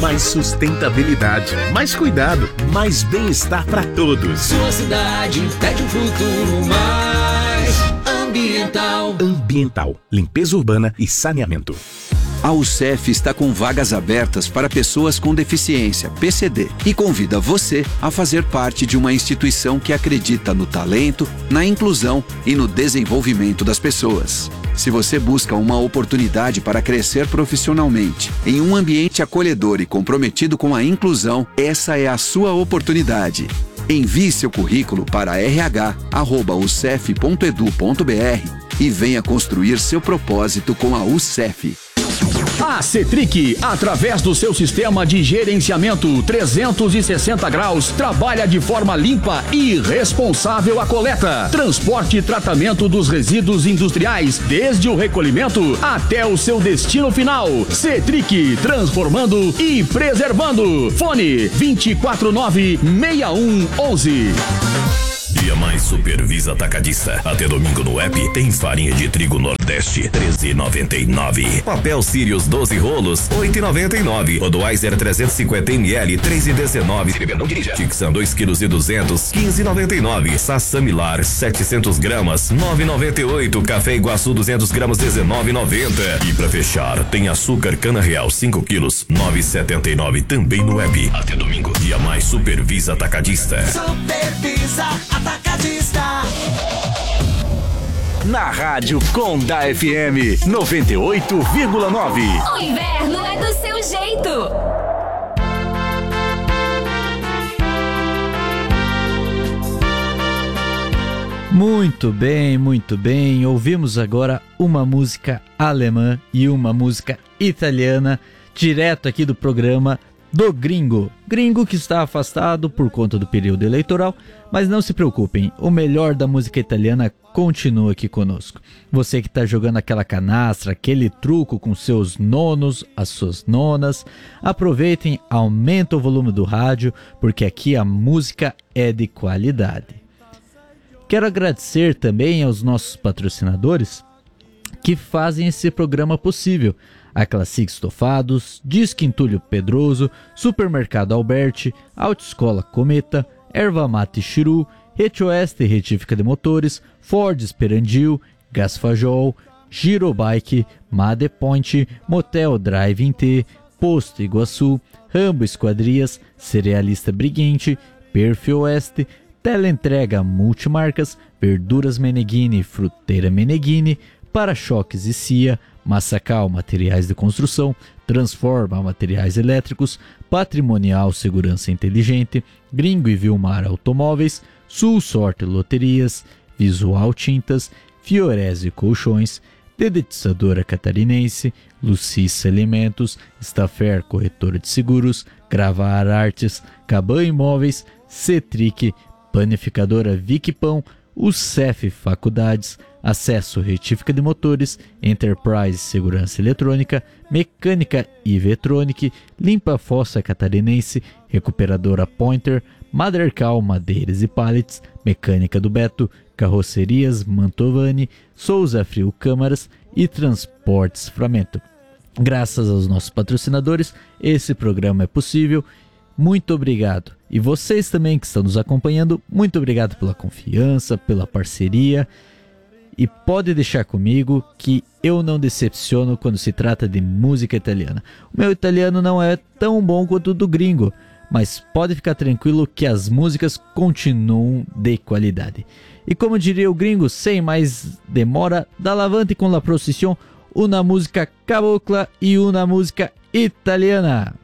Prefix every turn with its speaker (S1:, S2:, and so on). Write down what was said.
S1: Mais sustentabilidade, mais cuidado, mais bem-estar para todos.
S2: Sua cidade pede um futuro mais ambiental.
S1: Ambiental, limpeza urbana e saneamento.
S3: A UCEF está com vagas abertas para pessoas com deficiência, PCD, e convida você a fazer parte de uma instituição que acredita no talento, na inclusão e no desenvolvimento das pessoas. Se você busca uma oportunidade para crescer profissionalmente, em um ambiente acolhedor e comprometido com a inclusão, essa é a sua oportunidade. Envie seu currículo para rh@ucef.edu.br e venha construir seu propósito com a UCEF.
S4: A Cetric, através do seu sistema de gerenciamento 360 graus, trabalha de forma limpa e responsável a coleta, transporte e tratamento dos resíduos industriais, desde o recolhimento até o seu destino final. Cetric, transformando e preservando. Fone 249-6111.
S5: Dia Mais Supervisa Atacadista. Até domingo no app tem farinha de trigo Nordeste, R$13,99. Papel Sirius 12 rolos, R$8,99. Budweiser 350 ml, R$3,19. Não dirija. Tixan 2,2 kg, R$15,99. Sassamilar 700 gramas, R$9,98. Café Iguaçu 200 gramas, R$19,90. E pra fechar, tem açúcar Cana Real 5 quilos, R$9,79. Também no app. Até domingo. Dia Mais Supervisa Atacadista.
S2: Supervisa Atacadista.
S1: Na Rádio Conda FM 98,9.
S6: O inverno é do seu jeito.
S7: Muito bem, muito bem. Ouvimos agora uma música alemã e uma música italiana, direto aqui do programa do Gringo. Gringo que está afastado por conta do período eleitoral, mas não se preocupem, o melhor da música italiana continua aqui conosco. Você que está jogando aquela canastra, aquele truco com seus nonos, as suas nonas, aproveitem, aumenta o volume do rádio, porque aqui a música é de qualidade. Quero agradecer também aos nossos patrocinadores que fazem esse programa possível. A Classic Estofados, Disque Entulho Pedroso, Supermercado Alberti, Autoescola Cometa, Erva Mate Chiru, Rete Oeste Retífica de Motores, Ford Esperandil, Gasfajol, Girobike, Madepoint, Motel Drive-In T, Posto Iguaçu, Rambo Esquadrias, Cerealista Briguente, Perfil Oeste, Teleentrega Multimarcas, Verduras Meneghini e Fruteira Meneghini, Para-choques e CIA, Massacal Materiais de Construção, Transforma Materiais Elétricos, Patrimonial Segurança Inteligente, Gringo e Vilmar Automóveis, Sul Sorte Loterias, Visual Tintas, Fiorese Colchões, Dedetizadora Catarinense, Lucissa Alimentos, Stafer Corretora de Seguros, Gravar Artes, Caban Imóveis, Cetric, Panificadora Vic Pão, UCEF Faculdades, Acesso Retífica de Motores, Enterprise Segurança Eletrônica, Mecânica e Vetronic, Limpa Fossa Catarinense, Recuperadora Pointer, Madercal Madeiras e Pallets, Mecânica do Beto, Carrocerias Mantovani, Souza Frio Câmaras e Transportes Framento. Graças aos nossos patrocinadores, esse programa é possível. Muito obrigado. E vocês também que estão nos acompanhando, muito obrigado pela confiança, pela parceria. E pode deixar comigo que eu não decepciono quando se trata de música italiana. O meu italiano não é tão bom quanto o do Gringo, mas pode ficar tranquilo que as músicas continuam de qualidade. E como diria o Gringo, sem mais demora, davanti con la procissão, uma música cabocla e uma música italiana.